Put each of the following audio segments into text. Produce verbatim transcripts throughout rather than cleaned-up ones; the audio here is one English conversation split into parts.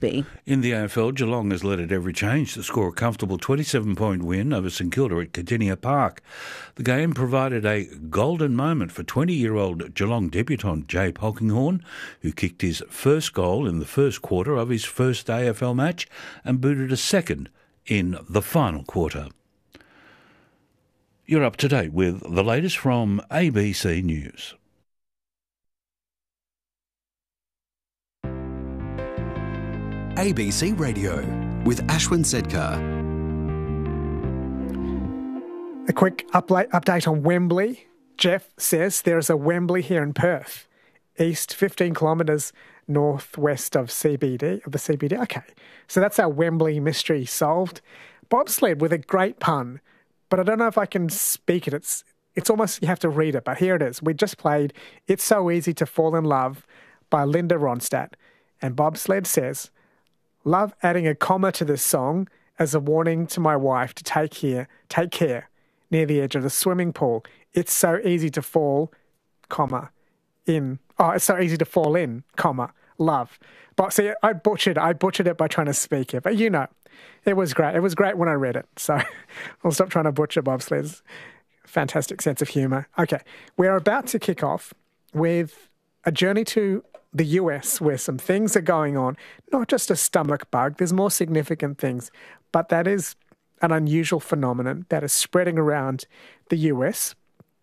be. In the A F L, Geelong has led at every change to score a comfortable twenty-seven point win over St Kilda at Cardinia Park. The game provided a golden moment for twenty-year-old Geelong debutant Jay Polkinghorne, who kicked his first goal in the first quarter of his first A F L match and booted a second in the final quarter. You're up to date with the latest from A B C News. A B C Radio with Ashwin Sedkar. A quick upla- update on Wembley. Jeff says there is a Wembley here in Perth, east fifteen kilometres northwest of C B D, of the C B D. Okay, so that's our Wembley mystery solved. Bobsled with a great pun, but I don't know if I can speak it. It's it's almost, you have to read it, but here it is. We just played It's So Easy to Fall in Love by Linda Ronstadt, and Bobsled says, love adding a comma to this song as a warning to my wife to take care, take care near the edge of the swimming pool. It's so easy to fall, comma, in. Oh, it's so easy to fall in, comma, love. But see, I butchered, I butchered it by trying to speak it. But you know, it was great. It was great when I read it. So I'll stop trying to butcher Bobsled's fantastic sense of humour. Okay, we're about to kick off with a journey to the U S where some things are going on, not just a stomach bug, there's more significant things, but that is an unusual phenomenon that is spreading around the U S.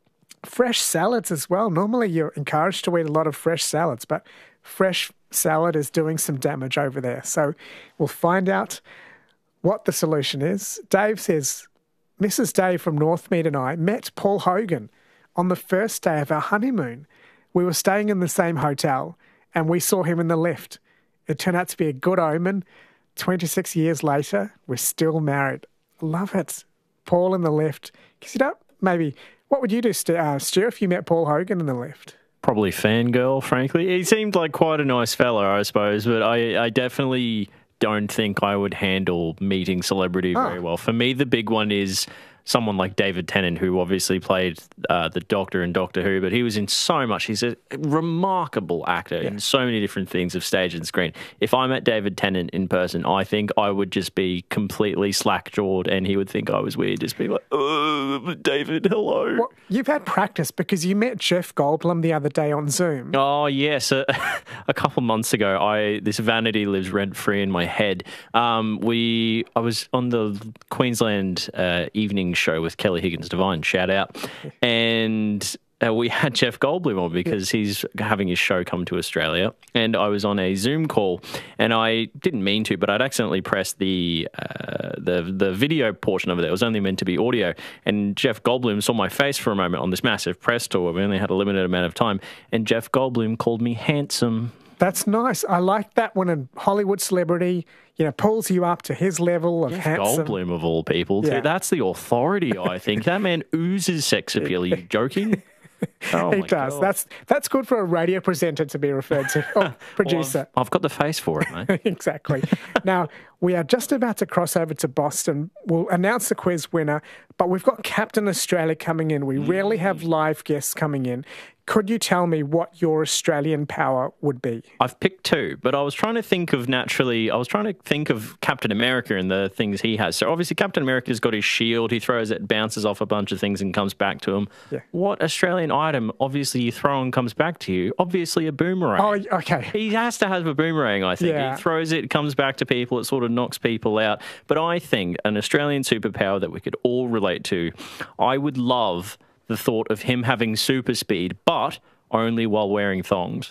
Fresh salads as well. Normally you're encouraged to eat a lot of fresh salads, but fresh salad is doing some damage over there. So we'll find out what the solution is. Dave says, Missus Dave from Northmead and I met Paul Hogan on the first day of our honeymoon. We were staying in the same hotel, and we saw him in the lift. It turned out to be a good omen. twenty-six years later, we're still married. Love it. Paul in the lift. Because you don't, maybe, what would you do, Stu, uh, Stu, if you met Paul Hogan in the lift? Probably fangirl, frankly. He seemed like quite a nice fella, I suppose, but I, I definitely don't think I would handle meeting celebrity Oh. very well. For me, the big one is someone like David Tennant, who obviously played uh, the Doctor in Doctor Who, but he was in so much. He's a remarkable actor Yeah. in so many different things of stage and screen. If I met David Tennant in person, I think I would just be completely slack-jawed and he would think I was weird, just be like, oh, David, hello. Well, you've had practice because you met Jeff Goldblum the other day on Zoom. Oh, yes. A, a couple months ago, I this vanity lives rent-free in my head. Um, we I was on the Queensland uh, evening show with Kelly Higgins Devine, shout out, and uh, we had Jeff Goldblum on because he's having his show come to Australia, and I was on a Zoom call, and I didn't mean to, but I'd accidentally pressed the uh, the the video portion of it. It was only meant to be audio, and Jeff Goldblum saw my face for a moment on this massive press tour. We only had a limited amount of time, and Jeff Goldblum called me handsome. That's nice. I like that when a Hollywood celebrity, you know, pulls you up to his level of Jeff handsome. Goldblum of all people. Yeah. That's the authority, I think. That man oozes sex appeal. Are you joking? Oh He my does. God. That's that's good for a radio presenter to be referred to, or Well, producer. I've, I've got the face for it, mate. Exactly. Now, we are just about to cross over to Boston. We'll announce the quiz winner, but we've got Captain Australia coming in. We rarely have live guests coming in. Could you tell me what your Australian power would be? I've picked two, but I was trying to think of naturally, I was trying to think of Captain America and the things he has. So obviously Captain America's got his shield. He throws it, bounces off a bunch of things and comes back to him. Yeah. What Australian item obviously you throw and comes back to you? Obviously a boomerang. Oh, okay. He has to have a boomerang, I think. Yeah. He throws it, comes back to people, it sort of knocks people out. But I think an Australian superpower that we could all relate to, I would love the thought of him having super speed, but only while wearing thongs.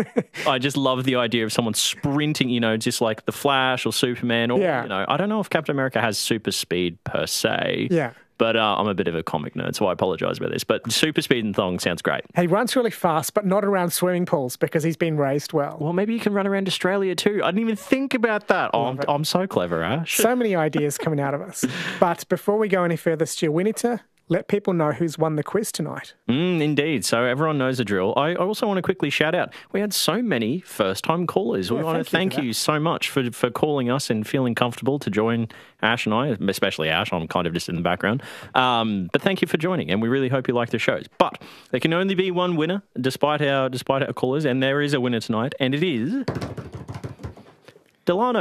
I just love the idea of someone sprinting, you know, just like the Flash or Superman. Or, Yeah. you know, I don't know if Captain America has super speed per se. Yeah. But uh, I'm a bit of a comic nerd, so I apologise about this. But super speed and thongs sounds great. He runs really fast, but not around swimming pools because he's been raised well. Well, maybe you can run around Australia too. I didn't even think about that. Oh, I'm, I'm so clever, Ash. So many ideas coming out of us. But before we go any further, Stu, we need to let people know who's won the quiz tonight. Mm, indeed. So everyone knows the drill. I also want to quickly shout out, we had so many first-time callers. We Yeah, want to thank you thank for you so much for, for calling us and feeling comfortable to join Ash and I, especially Ash. I'm kind of just in the background. Um, but thank you for joining, and we really hope you like the shows. But there can only be one winner, despite our despite our callers, and there is a winner tonight, and it is Delano